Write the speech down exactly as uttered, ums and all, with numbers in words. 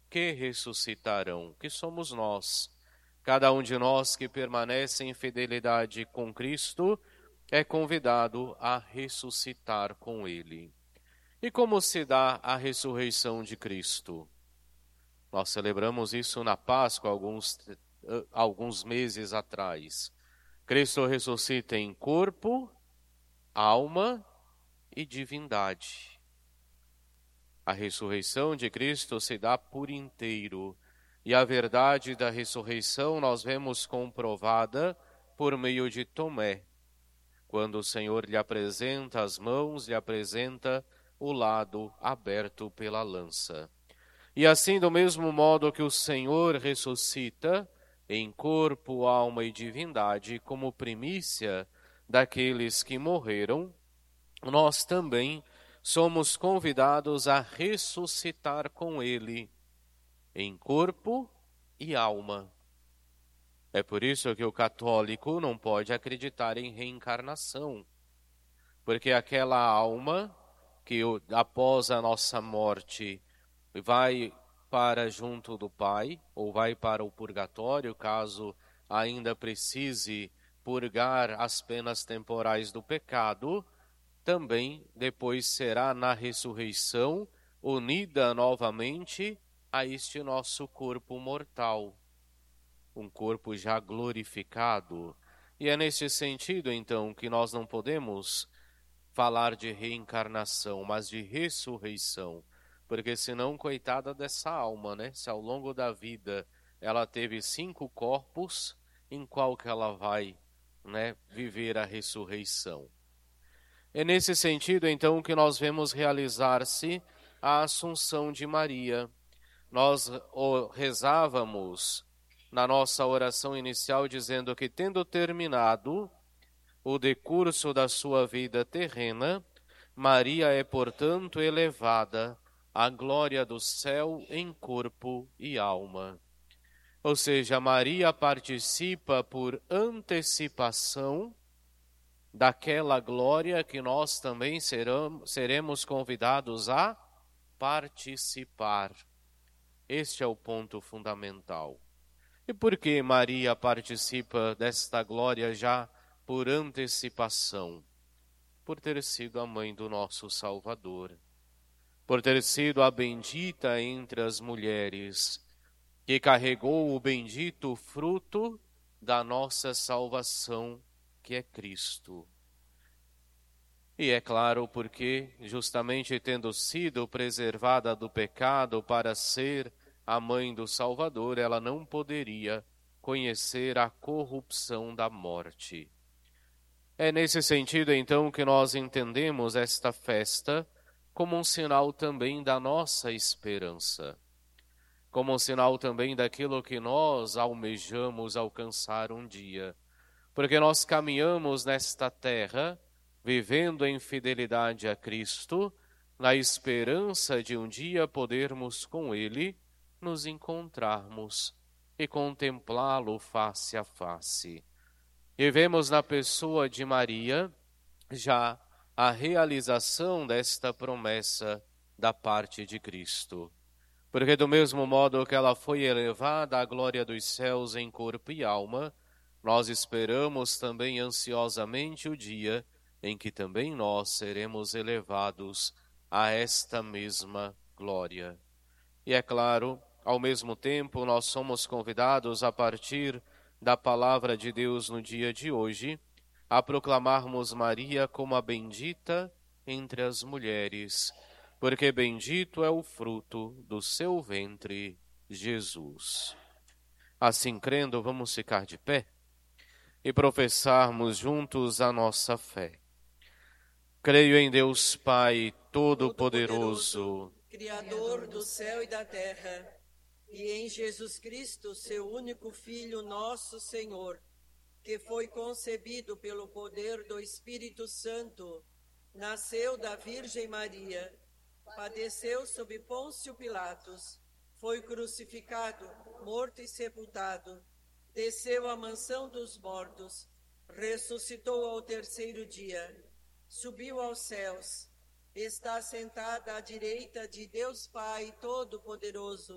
que ressuscitarão, que somos nós. Cada um de nós que permanece em fidelidade com Cristo é convidado a ressuscitar com Ele. E como se dá a ressurreição de Cristo? Nós celebramos isso na Páscoa alguns, alguns meses atrás. Cristo ressuscita em corpo, alma e divindade. A ressurreição de Cristo se dá por inteiro, e a verdade da ressurreição nós vemos comprovada por meio de Tomé, quando o Senhor lhe apresenta as mãos, lhe apresenta o lado aberto pela lança. E assim, do mesmo modo que o Senhor ressuscita em corpo, alma e divindade, como primícia daqueles que morreram, nós também somos convidados a ressuscitar com Ele, em corpo e alma. É por isso que o católico não pode acreditar em reencarnação, porque aquela alma que após a nossa morte vai para junto do Pai, ou vai para o purgatório, caso ainda precise purgar as penas temporais do pecado, também depois será na ressurreição unida novamente a este nosso corpo mortal, um corpo já glorificado. E é nesse sentido, então, que nós não podemos falar de reencarnação, mas de ressurreição, porque senão, coitada dessa alma, né? Se ao longo da vida ela teve cinco corpos, em qual que ela vai, né, viver a ressurreição? É nesse sentido, então, que nós vemos realizar-se a Assunção de Maria. Nós rezávamos na nossa oração inicial dizendo que, tendo terminado o decurso da sua vida terrena, Maria é, portanto, elevada à glória do céu em corpo e alma. Ou seja, Maria participa por antecipação daquela glória que nós também seramos, seremos convidados a participar. Este é o ponto fundamental. E por que Maria participa desta glória já por antecipação? Por ter sido a mãe do nosso Salvador, por ter sido a bendita entre as mulheres, que carregou o bendito fruto da nossa salvação, que é Cristo. E é claro porque, justamente tendo sido preservada do pecado para ser a mãe do Salvador, ela não poderia conhecer a corrupção da morte. É nesse sentido, então, que nós entendemos esta festa como um sinal também da nossa esperança, como um sinal também daquilo que nós almejamos alcançar um dia, porque nós caminhamos nesta terra, vivendo em fidelidade a Cristo, na esperança de um dia podermos com Ele nos encontrarmos e contemplá-lo face a face. E vemos na pessoa de Maria já a realização desta promessa da parte de Cristo. Porque do mesmo modo que ela foi elevada à glória dos céus em corpo e alma, nós esperamos também ansiosamente o dia em que também nós seremos elevados a esta mesma glória. E é claro, ao mesmo tempo, nós somos convidados a partir da palavra de Deus no dia de hoje, a proclamarmos Maria como a bendita entre as mulheres, porque bendito é o fruto do seu ventre, Jesus. Assim crendo, vamos ficar de pé e professarmos juntos a nossa fé. Creio em Deus Pai Todo-Poderoso, Criador do céu e da terra, e em Jesus Cristo, seu único Filho, nosso Senhor, que foi concebido pelo poder do Espírito Santo, nasceu da Virgem Maria, padeceu sob Pôncio Pilatos, foi crucificado, morto e sepultado, desceu à mansão dos mortos, ressuscitou ao terceiro dia, subiu aos céus, está sentada à direita de Deus Pai Todo-Poderoso,